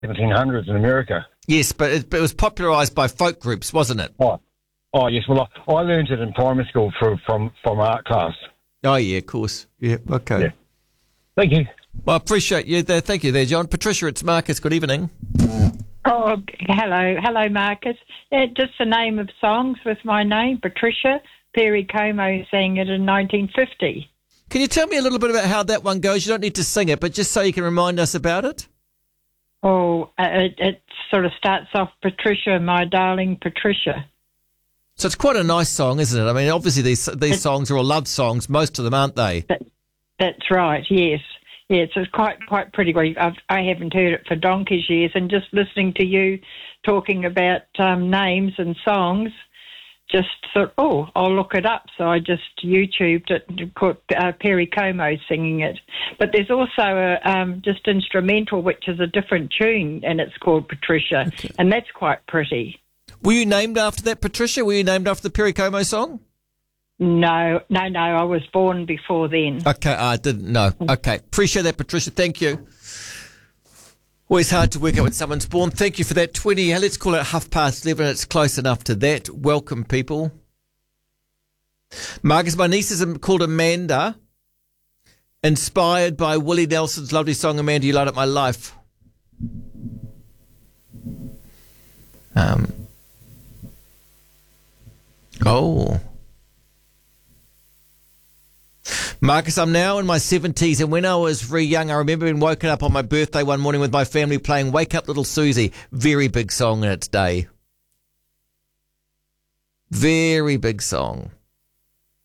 1700s in America. Yes, but it was popularised by folk groups, wasn't it? Oh, yes. Well, I learned it in primary school from art class. Oh, yeah, of course. Yeah, okay. Yeah. Thank you. Well, I appreciate you there. Thank you there, John. Patricia, it's Marcus. Good evening. Oh, hello, Marcus. Just the name of songs with my name, Patricia. Perry Como sang it in 1950. Can you tell me a little bit about how that one goes? You don't need to sing it, but just so you can remind us about it. Oh, it sort of starts off, Patricia, my darling Patricia. So it's quite a nice song, isn't it? I mean, obviously these songs are all love songs, most of them, aren't they? That's right, yes. Yes, it's quite pretty. I haven't heard it for donkey's years, and just listening to you talking about names and songs, just thought, I'll look it up. So I just YouTubed it and caught Perry Como singing it. But there's also a just instrumental, which is a different tune, and it's called Patricia, okay. And that's quite pretty. Were you named after that, Patricia? Were you named after the Perry Como song? No, I was born before then. Okay, I didn't know. Okay, appreciate that, Patricia. Thank you. Always hard to work out when someone's born. Thank you for that. 20, let's call it 11:30. It's close enough to that. Welcome, people. Marcus, my niece is called Amanda, inspired by Willie Nelson's lovely song, Amanda, You Light Up My Life. Marcus, I'm now in my 70s, and when I was very young, I remember being woken up on my birthday one morning with my family playing Wake Up Little Susie. Very big song in its day. Very big song.